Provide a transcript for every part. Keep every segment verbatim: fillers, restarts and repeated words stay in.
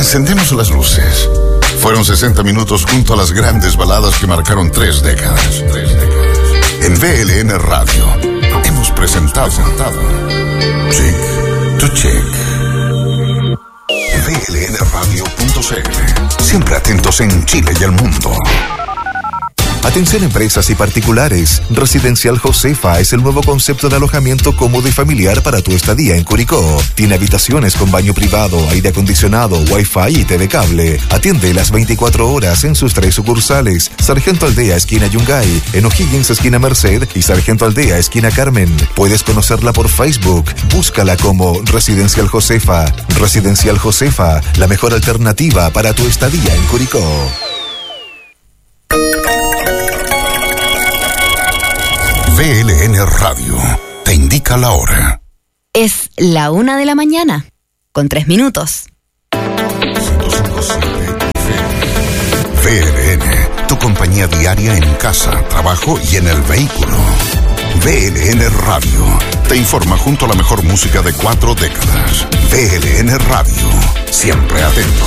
Encendemos las luces. Fueron sesenta minutos junto a las grandes baladas que marcaron tres décadas. Tres décadas. En V L N Radio hemos presentado, presentado Chick to Chick. V L N radio punto c l. Siempre atentos en Chile y el mundo. Atención empresas y particulares. Residencial Josefa es el nuevo concepto de alojamiento cómodo y familiar para tu estadía en Curicó. Tiene habitaciones con baño privado, aire acondicionado, wifi y T V cable. Atiende las veinticuatro horas en sus tres sucursales. Sargento Aldea, esquina Yungay, en O'Higgins, esquina Merced, y Sargento Aldea, esquina Carmen. Puedes conocerla por Facebook. Búscala como Residencial Josefa. Residencial Josefa, la mejor alternativa para tu estadía en Curicó. V L N Radio te indica la hora. Es la una de la mañana, con tres minutos. ciento cinco punto siete V L N, tu compañía diaria en casa, trabajo y en el vehículo. V L N Radio te informa junto a la mejor música de cuatro décadas. V L N Radio, siempre atento.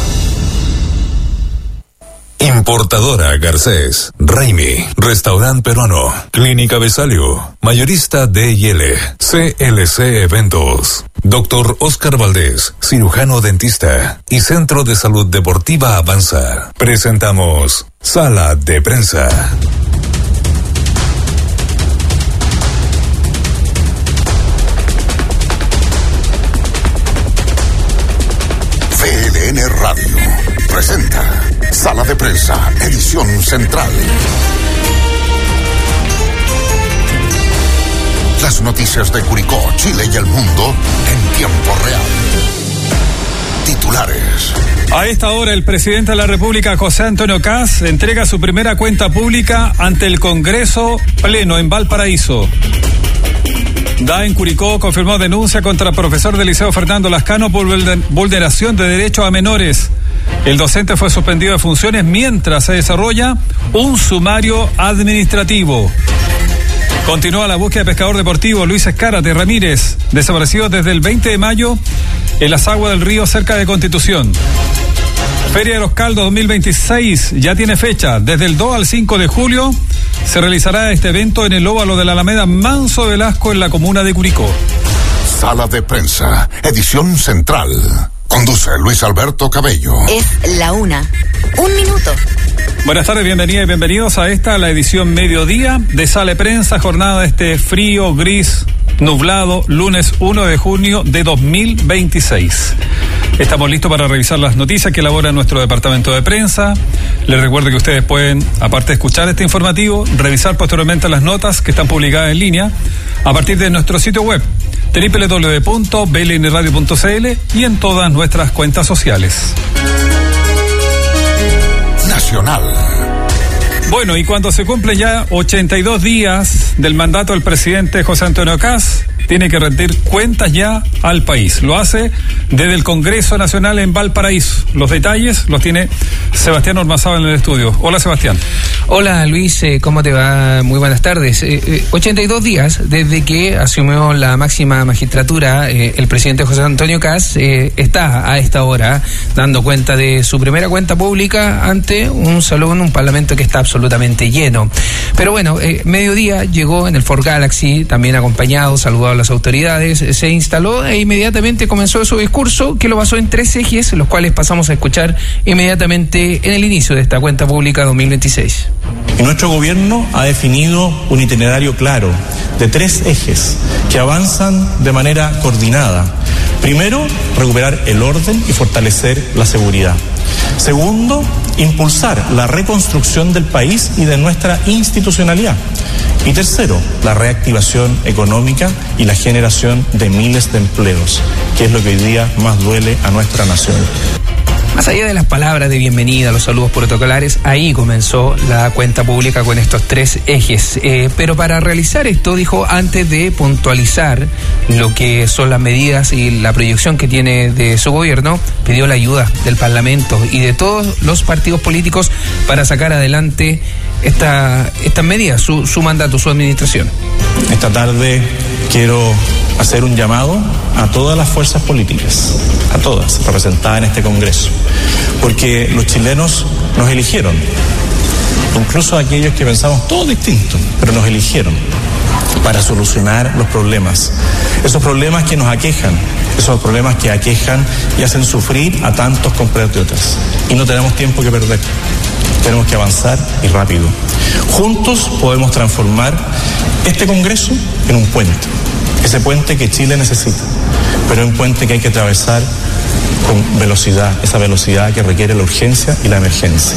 Importadora Garcés, Raimi, Restaurant Peruano, Clínica Besalio, Mayorista D y L, C L C Eventos, Doctor Oscar Valdés, cirujano dentista y Centro de Salud Deportiva Avanza. Presentamos Sala de Prensa. V L N Radio presenta Sala de Prensa, edición central. Las noticias de Curicó, Chile y el mundo en tiempo real. Titulares. A esta hora, el presidente de la República, José Antonio Kast, entrega su primera cuenta pública ante el Congreso Pleno en Valparaíso. D A en Curicó confirmó denuncia contra el profesor del Liceo Fernando Lascano por vulneración de derechos a menores. El docente fue suspendido de funciones mientras se desarrolla un sumario administrativo. Continúa la búsqueda de pescador deportivo Luis Escárate Ramírez, desaparecido desde el veinte de mayo en las aguas del río cerca de Constitución. Feria de los Caldos dos mil veintiséis ya tiene fecha. Desde el dos al cinco de julio se realizará este evento en el óvalo de la Alameda Manso Velasco en la comuna de Curicó. Sala de Prensa, edición central. Conduce Luis Alberto Cabello. Es la una. Un minuto. Buenas tardes, bienvenidas y bienvenidos a esta, la edición mediodía de Sala de Prensa, jornada de este frío, gris, nublado, lunes uno de junio de dos mil veintiséis. Estamos listos para revisar las noticias que elabora nuestro departamento de prensa. Les recuerdo que ustedes pueden, aparte de escuchar este informativo, revisar posteriormente las notas que están publicadas en línea a partir de nuestro sitio web doble u doble u doble u punto v l n radio punto c l y en todas nuestras cuentas sociales. Nacional. Bueno, y cuando se cumplen ya ochenta y dos días del mandato del presidente José Antonio Kast, tiene que rendir cuentas ya al país. Lo hace desde el Congreso Nacional en Valparaíso. Los detalles los tiene Sebastián Ormazaba en el estudio. Hola, Sebastián. Hola, Luis, eh, ¿cómo te va? Muy buenas tardes. Eh, eh, ochenta y dos días desde que asumió la máxima magistratura, eh, el presidente José Antonio Kast eh, está a esta hora dando cuenta de su primera cuenta pública ante un salón, un parlamento que está absolutamente lleno. Pero bueno, eh, mediodía llegó en el Ford Galaxy, también acompañado, saludado a las autoridades, se instaló e inmediatamente comenzó su discurso, que lo basó en tres ejes, los cuales pasamos a escuchar inmediatamente en el inicio de esta cuenta pública dos mil veintiséis. Y nuestro gobierno ha definido un itinerario claro de tres ejes que avanzan de manera coordinada. Primero, recuperar el orden y fortalecer la seguridad. Segundo, impulsar la reconstrucción del país y de nuestra institucionalidad. Y tercero, la reactivación económica y la generación de miles de empleos, que es lo que hoy día más duele a nuestra nación. Más allá de las palabras de bienvenida, los saludos protocolares, ahí comenzó la cuenta pública con estos tres ejes. Eh, pero para realizar esto, dijo, antes de puntualizar lo que son las medidas y la proyección que tiene de su gobierno, pidió la ayuda del Parlamento y de todos los partidos políticos para sacar adelante esta, estas medidas, su, su mandato, su administración. Esta tarde quiero hacer un llamado a todas las fuerzas políticas, a todas representadas en este Congreso, porque los chilenos nos eligieron, incluso aquellos que pensamos todo distinto, pero nos eligieron para solucionar los problemas, esos problemas que nos aquejan, esos problemas que aquejan y hacen sufrir a tantos compatriotas. Y no tenemos tiempo que perder, tenemos que avanzar y rápido. Juntos podemos transformar este Congreso en un puente, ese puente que Chile necesita, pero un puente que hay que atravesar con velocidad, esa velocidad que requiere la urgencia y la emergencia.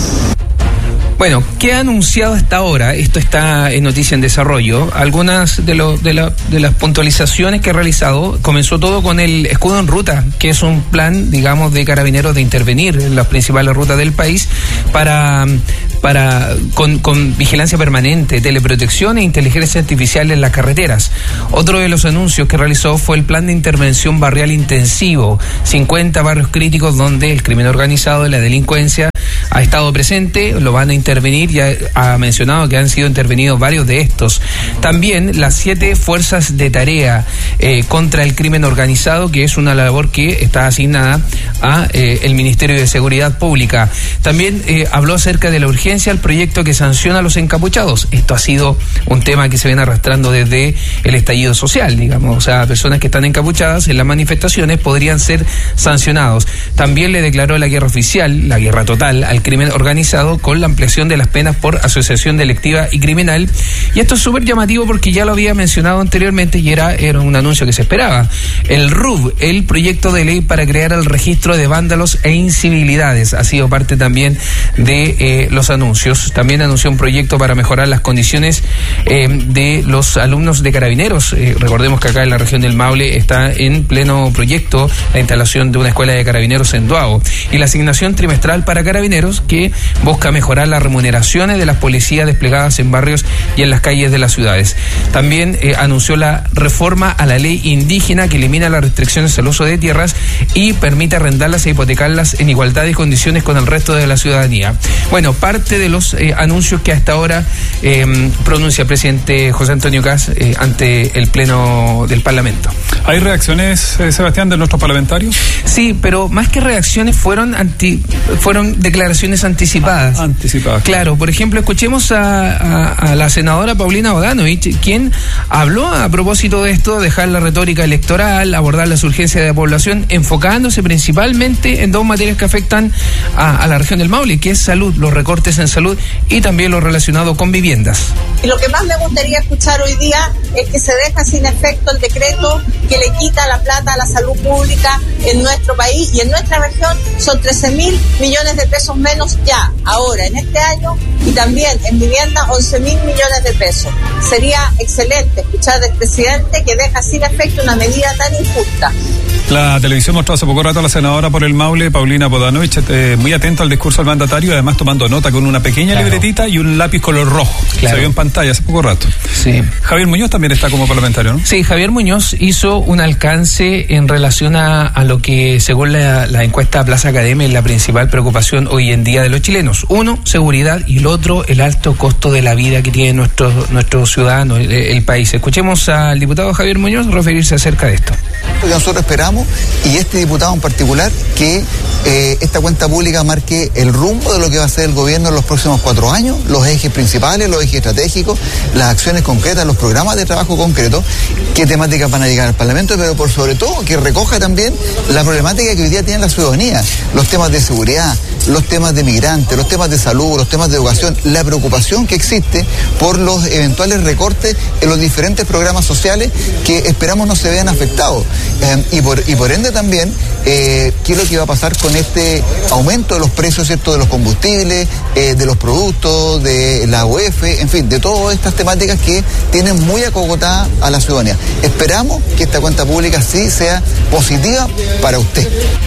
Bueno, ¿qué ha anunciado hasta ahora? Esto está en Noticia en Desarrollo. Algunas de, lo, de, la, de las puntualizaciones que ha realizado, comenzó todo con el Escudo en Ruta, que es un plan, digamos, de Carabineros de intervenir en las principales rutas del país para, para con, con vigilancia permanente, teleprotección e inteligencia artificial en las carreteras. Otro de los anuncios que realizó fue el plan de intervención barrial intensivo, cincuenta barrios críticos donde el crimen organizado y la delincuencia ha estado presente, lo van a intervenir, ya ha mencionado que han sido intervenidos varios de estos. También las siete fuerzas de tarea eh, contra el crimen organizado, que es una labor que está asignada a eh, el Ministerio de Seguridad Pública. También eh, habló acerca de la urgencia al proyecto que sanciona a los encapuchados. Esto ha sido un tema que se viene arrastrando desde el estallido social, digamos, o sea, personas que están encapuchadas en las manifestaciones podrían ser sancionados. También le declaró la guerra oficial, la guerra total, al crimen organizado con la ampliación de las penas por asociación delictiva y criminal. Y esto es súper llamativo porque ya lo había mencionado anteriormente y era, era un anuncio que se esperaba. El R U B, el proyecto de ley para crear el registro de vándalos e incivilidades, ha sido parte también de eh, los anuncios. También anunció un proyecto para mejorar las condiciones eh, de los alumnos de Carabineros. Eh, recordemos que acá en la región del Maule está en pleno proyecto la instalación de una escuela de Carabineros en Duago. Y la asignación trimestral para Carabineros, que busca mejorar las remuneraciones de las policías desplegadas en barrios y en las calles de las ciudades. También eh, anunció la reforma a la ley indígena que elimina las restricciones al uso de tierras y permite arrendarlas e hipotecarlas en igualdad de condiciones con el resto de la ciudadanía. Bueno, parte de los eh, anuncios que hasta ahora eh, pronuncia el presidente José Antonio Kast eh, ante el Pleno del Parlamento. ¿Hay reacciones, eh, Sebastián, de nuestros parlamentarios? Sí, pero más que reacciones fueron anti, fueron declaraciones anticipadas. Ah, anticipadas. Claro, por ejemplo, escuchemos a, a, a la senadora Paulina Bodanovich, quien habló a propósito de esto, dejar la retórica electoral, abordar las urgencias de la población, enfocándose principalmente en dos materias que afectan a, a la región del Maule, que es salud, los recortes en salud y también lo relacionado con viviendas. Y lo que más me gustaría escuchar hoy día es que se deja sin efecto el decreto que le quita la plata a la salud pública en nuestro país y en nuestra región. Son trece mil millones de pesos menos ya, ahora, en este año, y también en vivienda once mil millones de pesos. Sería excelente escuchar del presidente que deja sin efecto una medida tan injusta. La televisión mostró hace poco rato a la senadora por el Maule, Paulina Bodanovich, eh, muy atenta al discurso del mandatario, además tomando nota con una pequeña claro. libretita y un lápiz color rojo. Claro. Se vio en pantalla hace poco rato. Sí. Javier Muñoz también está como parlamentario, ¿no? Sí, Javier Muñoz hizo un alcance en relación a, a lo que, según la, la encuesta Plaza Academia, es la principal preocupación hoy en día de los chilenos. Uno, seguridad, y el otro, el alto costo de la vida que tienen nuestros nuestros ciudadanos, el, el país. Escuchemos al diputado Javier Muñoz referirse acerca de esto. Lo que nosotros esperamos, y este diputado en particular, que eh, esta cuenta pública marque el rumbo de lo que va a ser el gobierno en los próximos cuatro años, los ejes principales, los ejes estratégicos, las acciones concretas, los programas de trabajo concretos, qué temáticas van a llegar al Parlamento, pero por sobre todo que recoja también la problemática que hoy día tiene la ciudadanía, los temas de seguridad, los temas de migrantes, los temas de salud, los temas de educación, la preocupación que existe por los eventuales recortes en los diferentes programas sociales que esperamos no se vean afectados. Eh, y, por, y por ende también, eh, qué es lo que va a pasar con este aumento de los precios, ¿cierto?, de los combustibles, eh, de los productos, de la U E F, en fin, de todas estas temáticas que tienen muy acogotada a la ciudadanía. Esperamos que esta cuenta pública sí sea positiva para usted.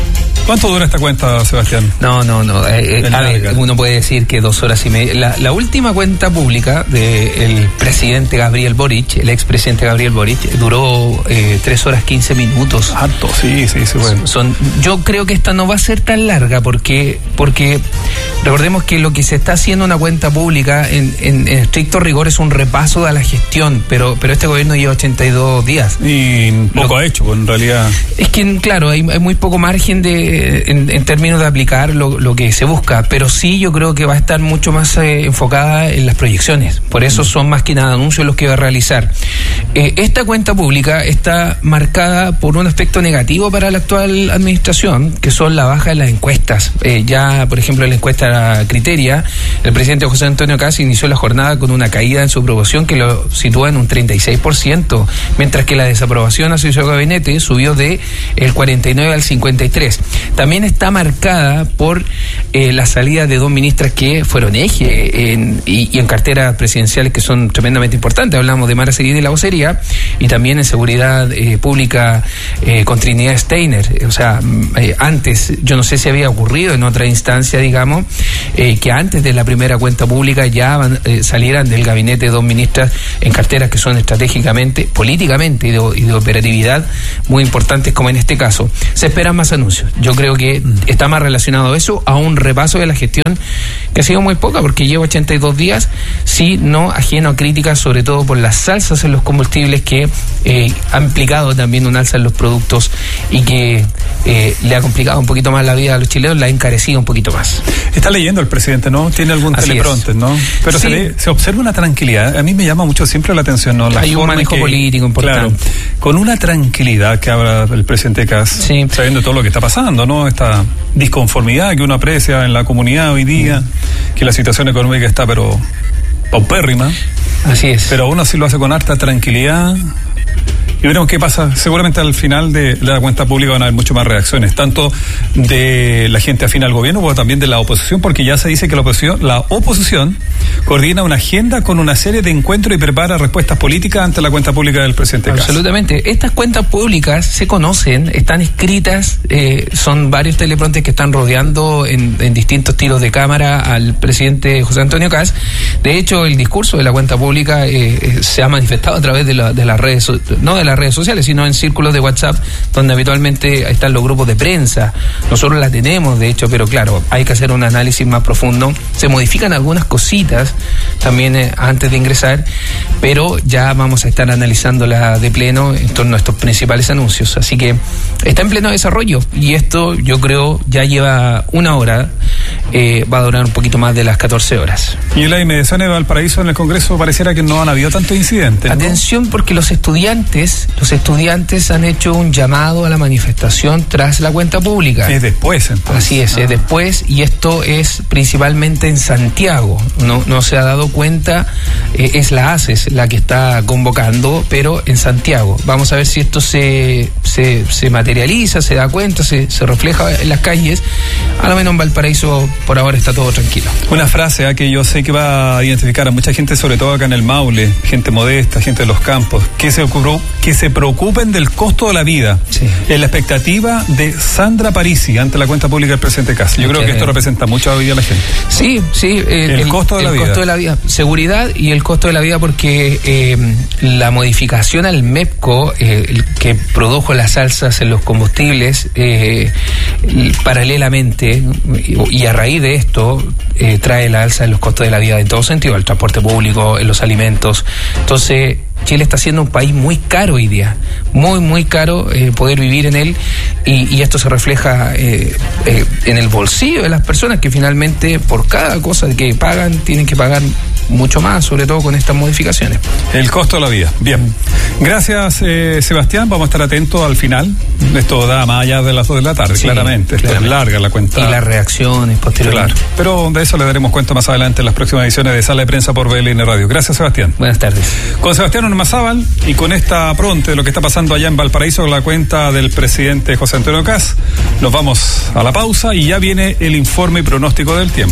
¿Cuánto dura esta cuenta, Sebastián? No, no, no. Eh, eh, a ver, uno puede decir que dos horas y media. La, la última cuenta pública del presidente Gabriel Boric, el expresidente Gabriel Boric, duró eh, tres horas quince minutos. Alto, sí, sí, sí. Bueno. Son, yo creo que esta no va a ser tan larga porque, porque recordemos que lo que se está haciendo una cuenta pública en, en, en estricto rigor es un repaso de la gestión, pero, pero este gobierno lleva ochenta y dos días. Y poco ha hecho, en realidad. Es que, claro, hay, hay muy poco margen de En, en términos de aplicar lo, lo que se busca, pero sí yo creo que va a estar mucho más eh, enfocada en las proyecciones, por eso son más que nada anuncios los que va a realizar. Eh, esta cuenta pública está marcada por un aspecto negativo para la actual administración, que son la baja de las encuestas. Eh, ya, por ejemplo, en la encuesta Criteria, el presidente José Antonio Kast inició la jornada con una caída en su aprobación que lo sitúa en un treinta y seis por ciento, mientras que la desaprobación hacia su gabinete subió de el cuarenta y nueve al cincuenta y tres. También está marcada por eh, la salida de dos ministras que fueron eje en, y, y en carteras presidenciales que son tremendamente importantes. Hablamos de Mara Seguí de la vocería y también en seguridad eh, pública eh, con Trinidad Steiner. O sea, eh, antes, yo no sé si había ocurrido en otra instancia, digamos, eh, que antes de la primera cuenta pública ya van, eh, salieran del gabinete dos ministras en carteras que son estratégicamente, políticamente y de, y de operatividad muy importantes, como en este caso. Se esperan más anuncios. Yo creo que está más relacionado a eso, a un repaso de la gestión que ha sido muy poca, porque lleva ochenta y dos días, sí, no ajeno a críticas, sobre todo por las alzas en los combustibles que eh, han implicado también un alza en los productos y que eh, le ha complicado un poquito más la vida a los chilenos, la ha encarecido un poquito más. Está leyendo el presidente, ¿no? Tiene algún Así teleprompter, ¿no? Pero sí. se, le, se observa una tranquilidad. A mí me llama mucho siempre la atención, ¿no? La Hay un manejo que, político importante. Claro, con una tranquilidad que habla el presidente Kast, sí. sabiendo todo lo que está pasando, ¿no? Esta disconformidad que uno aprecia en la comunidad hoy día, que la situación económica está pero paupérrima. Así es. Pero aún así lo hace con harta tranquilidad. Y veremos qué pasa. Seguramente al final de la cuenta pública van a haber mucho más reacciones, tanto de la gente afín al gobierno como también de la oposición, porque ya se dice que la oposición, la oposición coordina una agenda con una serie de encuentros y prepara respuestas políticas ante la cuenta pública del presidente Kast. Absolutamente. Estas cuentas públicas se conocen, están escritas, eh, son varios teleprompters que están rodeando en, en distintos tiros de cámara al presidente José Antonio Kast. De hecho, el discurso de la cuenta pública eh, se ha manifestado a través de, la, de las redes, no de las redes sociales, sino en círculos de WhatsApp, donde habitualmente están los grupos de prensa. Nosotros la tenemos, de hecho, pero claro, hay que hacer un análisis más profundo. Se modifican algunas cositas también eh, antes de ingresar, pero ya vamos a estar analizándola de pleno en torno a estos principales anuncios. Así que está en pleno desarrollo y esto, yo creo, ya lleva una hora, eh, va a durar un poquito más de las catorce horas. Y en la inmediación de Valparaíso, en el Congreso, pareciera que no han habido tantos incidentes, ¿no? Atención, porque los estudiantes Los estudiantes han hecho un llamado a la manifestación tras la cuenta pública. Es después, entonces. Así es, ah. es después, y esto es principalmente en Santiago. No, no se ha dado cuenta, eh, es la A C E S la que está convocando, pero en Santiago. Vamos a ver si esto se, se, se materializa, se da cuenta, se, se refleja en las calles. A lo menos en Valparaíso por ahora está todo tranquilo. Una frase ¿eh? que yo sé que va a identificar a mucha gente, sobre todo acá en el Maule, gente modesta, gente de los campos, que se ocurrió, que se preocupen del costo de la vida. Sí. Es la expectativa de Sandra Parisi ante la cuenta pública del presidente Kast. Yo creo que esto representa mucho hoy a la gente. Sí, sí. Eh, el, el costo de la el vida. costo de la vida. Seguridad y el costo de la vida, porque eh, la modificación al MEPCO eh, que produjo las alzas en los combustibles eh, paralelamente y a raíz de esto eh, trae la alza en los costos de la vida en todo sentido, el transporte público, en los alimentos. Entonces Chile está siendo un país muy caro hoy día, muy, muy caro eh, poder vivir en él, y, y esto se refleja eh, eh, en el bolsillo de las personas, que finalmente por cada cosa que pagan tienen que pagar mucho más, sobre todo con estas modificaciones. El costo de la vida. Bien. Gracias, eh, Sebastián. Vamos a estar atentos al final. Esto da más allá de las dos de la tarde, sí, claramente. Esto claramente. Es larga la cuenta. Y las reacciones posteriormente. Claro. Pero de eso le daremos cuenta más adelante en las próximas ediciones de Sala de Prensa por B L N Radio. Gracias, Sebastián. Buenas tardes. Con Sebastián Ormazábal y con esta pronta de lo que está pasando allá en Valparaíso con la cuenta del presidente José Antonio Kast, nos vamos a la pausa y ya viene el informe y pronóstico del tiempo.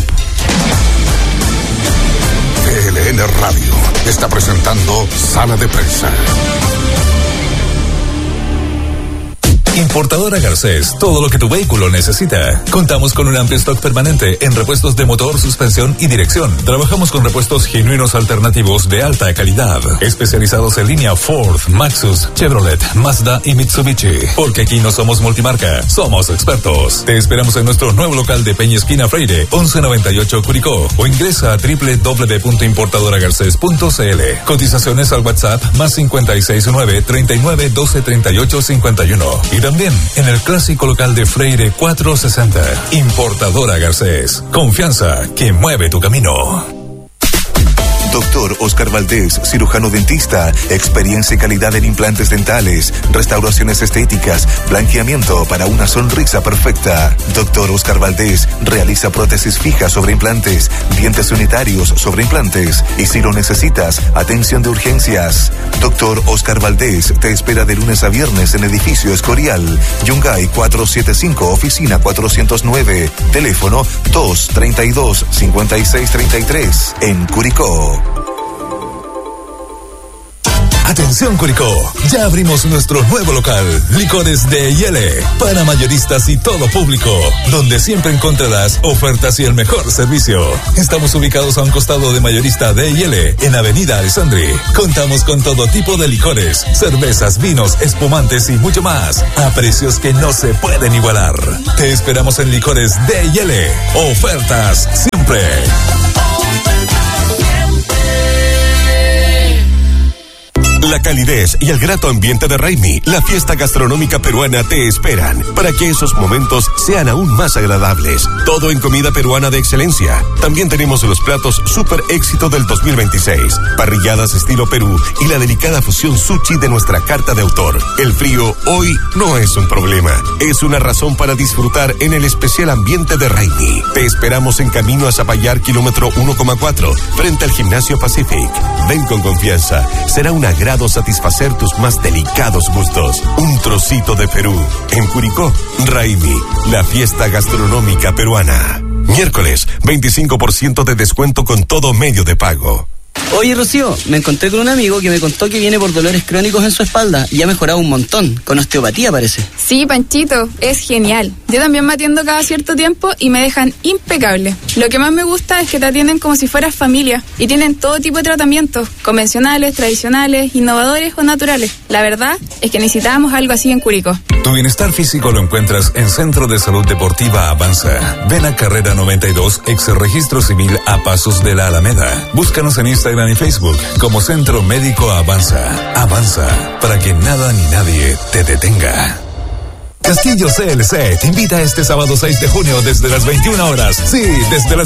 B L N Radio está presentando Sala de Prensa. Importadora Garcés, todo lo que tu vehículo necesita. Contamos con un amplio stock permanente en repuestos de motor, suspensión y dirección. Trabajamos con repuestos genuinos alternativos de alta calidad, especializados en línea Ford, Maxus, Chevrolet, Mazda y Mitsubishi. Porque aquí no somos multimarca, somos expertos. Te esperamos en nuestro nuevo local de Peña Esquina Freire, once noventa y ocho Curicó, o ingresa a doble u doble u doble u punto importadora garcés punto c l. Cotizaciones al WhatsApp más cincuenta y seis nueve, treinta y nueve, doce, treinta y ocho, cincuenta y uno. Y también en el clásico local de Freire cuatrocientos sesenta. Importadora Garcés. Confianza que mueve tu camino. Doctor Oscar Valdés, cirujano dentista, experiencia y calidad en implantes dentales, restauraciones estéticas, blanqueamiento para una sonrisa perfecta. Doctor Oscar Valdés realiza prótesis fijas sobre implantes, dientes unitarios sobre implantes y si lo necesitas, atención de urgencias. Doctor Oscar Valdés te espera de lunes a viernes en edificio Escorial, Yungay cuatrocientos setenta y cinco, oficina cuatrocientos nueve, teléfono dos treinta y dos, cincuenta y seis treinta y tres, en Curicó. Atención Curicó, ya abrimos nuestro nuevo local, Licores de Yele, para mayoristas y todo público, donde siempre encontrarás ofertas y el mejor servicio. Estamos ubicados a un costado de Mayorista de Yele, en Avenida Alessandri. Contamos con todo tipo de licores, cervezas, vinos, espumantes y mucho más, a precios que no se pueden igualar. Te esperamos en Licores de Yele, ofertas siempre. La calidez y el grato ambiente de Raimi, la fiesta gastronómica peruana, te esperan para que esos momentos sean aún más agradables. Todo en comida peruana de excelencia. También tenemos los platos super éxito del dos mil veintiséis, parrilladas estilo Perú y la delicada fusión sushi de nuestra carta de autor. El frío hoy no es un problema, es una razón para disfrutar en el especial ambiente de Raimi. Te esperamos en camino a Zapallar, kilómetro uno coma cuatro, frente al Gimnasio Pacific. Ven con confianza, será una gran satisfacer tus más delicados gustos. Un trocito de Perú. En Curicó, Raimi, la fiesta gastronómica peruana. Miércoles, veinticinco por ciento de descuento con todo medio de pago. Oye, Rocío, me encontré con un amigo que me contó que viene por dolores crónicos en su espalda y ha mejorado un montón, con osteopatía parece. Sí, Panchito, es genial. Yo también me atiendo cada cierto tiempo y me dejan impecable. Lo que más me gusta es que te atienden como si fueras familia y tienen todo tipo de tratamientos, convencionales, tradicionales, innovadores o naturales. La verdad es que necesitábamos algo así en Curicó. Tu bienestar físico lo encuentras en Centro de Salud Deportiva Avanza. Ven a Carrera noventa y dos, ex Registro Civil a pasos de la Alameda. Búscanos en Instagram y Facebook como Centro Médico Avanza. Avanza, para que nada ni nadie te detenga. Castillo C L C te invita este sábado seis de junio desde las veintiuna horas. Sí, desde las